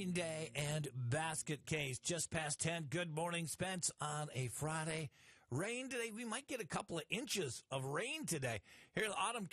Green Day and Basket Case. Just past 10. Good morning, Spence, on a Friday. Rain today. We might get a couple of inches of rain today. Here, the autumn